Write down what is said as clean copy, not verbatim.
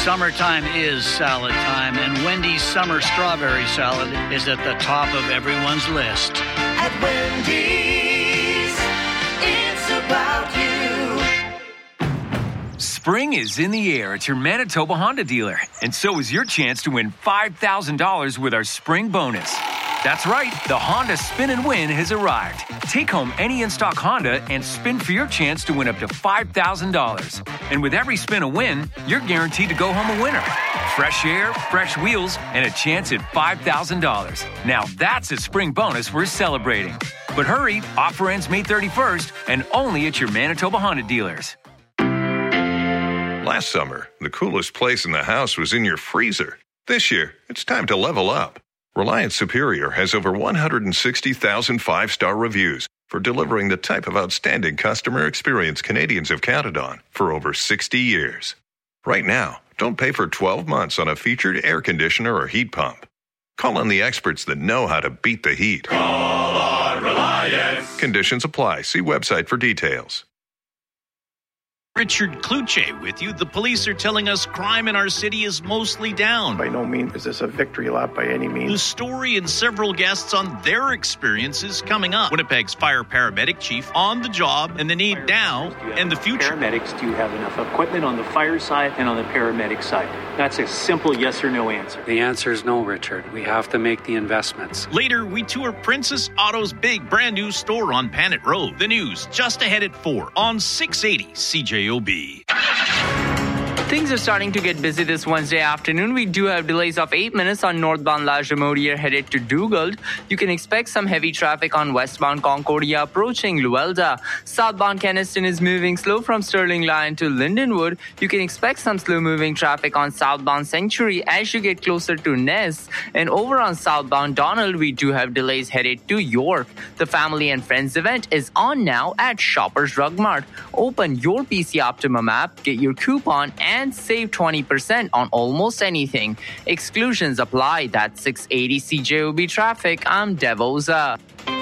Summertime is salad time, and Wendy's Summer Strawberry Salad is at the top of everyone's list. At Wendy's, it's about you. Spring is in the air at your Manitoba Honda dealer, and so is your chance to win $5,000 with our spring bonus. That's right, the Honda Spin and Win has arrived. Take home any in-stock Honda and spin for your chance to win up to $5,000. And with every spin a win, you're guaranteed to go home a winner. Fresh air, fresh wheels, and a chance at $5,000. Now that's a spring bonus we're celebrating. But hurry, offer ends May 31st and only at your Manitoba Honda dealers. Last summer, the coolest place in the house was in your freezer. This year, it's time to level up. Reliance Superior has over 160,000 five-star reviews for delivering the type of outstanding customer experience Canadians have counted on for over 60 years. Right now, don't pay for 12 months on a featured air conditioner or heat pump. Call on the experts that know how to beat the heat. Call on Reliance. Conditions apply. See website for details. Richard Kluche with you. The police are telling us crime in our city is mostly down. By no means is this a victory lap by any means. The story and several guests on their experiences coming up. Winnipeg's fire paramedic chief on the job and the need now and the future. Paramedics, do you have enough equipment on the fire side and on the paramedic side? That's a simple yes or no answer. The answer is no, Richard. We have to make the investments. Later, we tour Princess Auto's big brand new store on Panet Road. The news just ahead at 4 on 680 CJOB. Things are starting to get busy this Wednesday afternoon. We do have delays of 8 minutes on northbound La Jamodiere headed to Dugald. You can expect some heavy traffic on westbound Concordia approaching Luelda. Southbound Keniston is moving slow from Sterling Line to Lindenwood. You can expect some slow-moving traffic on southbound Century as you get closer to Ness. And over on southbound Donald, we do have delays headed to York. The Family and Friends event is on now at Shoppers Drug Mart. Open your PC Optimum app, get your coupon, and save 20% on almost anything. Exclusions apply. That's 680 CJOB traffic. I'm Devoza.